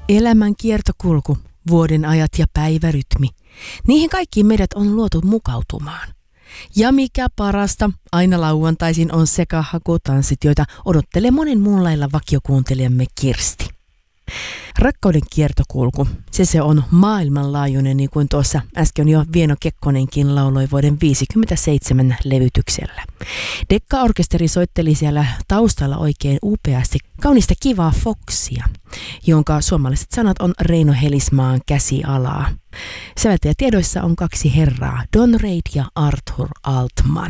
Elämän kiertokulku, vuoden ajat ja päivärytmi. Niihin kaikkiin meidät on luotu mukautumaan. Ja mikä parasta, aina lauantaisin on sekahakutanssit, joita odottelee monen muun lailla vakiokuuntelijamme Kirsti. Rakkauden kiertokulku, se on maailmanlaajuinen, niin kuin tuossa äsken jo Vieno Kekkonenkin lauloi vuoden 1957 levytyksellä. Dekka-orkesteri soitteli siellä taustalla oikein upeasti kaunista kivaa foksia, jonka suomalaiset sanat on Reino Helismaan käsialaa. Säveltäjätiedoissa on kaksi herraa, Don Reid ja Arthur Altman.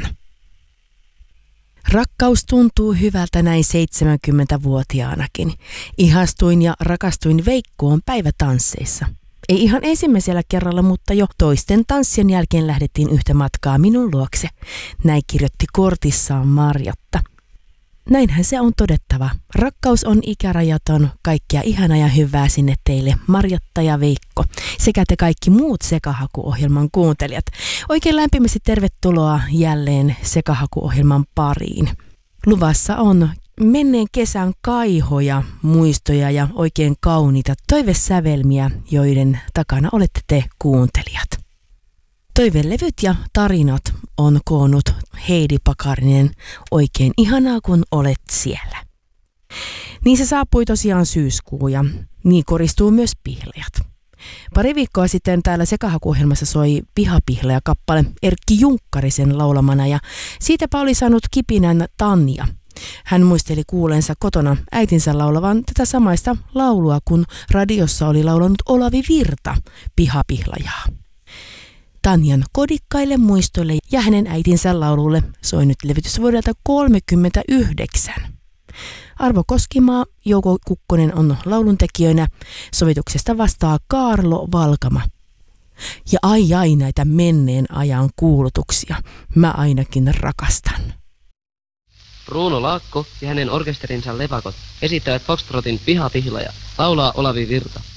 Rakkaus tuntuu hyvältä näin 70-vuotiaanakin. Ihastuin ja rakastuin Veikkoon päivätansseissa. Ei ihan ensimmäisellä kerralla, mutta jo toisten tanssien jälkeen lähdettiin yhtä matkaa minun luokse. Näin kirjoitti kortissaan Marjatta. Näinhän se on todettava. Rakkaus on ikärajaton, kaikkea ihanaa ja hyvää sinne teille, Marjatta ja Veikko, sekä te kaikki muut Sekahaku-ohjelman kuuntelijat. Oikein lämpimästi tervetuloa jälleen Sekahaku-ohjelman pariin. Luvassa on menneen kesän kaihoja, muistoja ja oikein kauniita toivesävelmiä, joiden takana olette te kuuntelijat. Toivelevyt ja tarinat on koonnut Heidi Pakarinen. Oikein ihanaa, kun olet siellä. Niin se saapui tosiaan syyskuu ja niin koristuu myös pihlejat. Pari viikkoa sitten täällä Sekahaku-ohjelmassa soi Pihapihleja-kappale Erkki Junkkarisen laulamana ja siitäpä oli saanut kipinän Tanja. Hän muisteli kuulensa kotona äitinsä laulavan tätä samaista laulua, kun radiossa oli laulanut Olavi Virta Pihapihlajaa. Tanjan kodikkaille muistoille ja hänen äitinsä laululle soi nyt levytys vuodelta 1939. Arvo Koskimaa, Jouko Kukkonen on lauluntekijöinä, sovituksesta vastaa Kaarlo Valkama. Ja ai näitä menneen ajan kuulutuksia, mä ainakin rakastan. Bruno Laakko ja hänen orkesterinsa Lepakot esittävät Foxtrotin Pihapihlaja, laulaa Olavi Virta.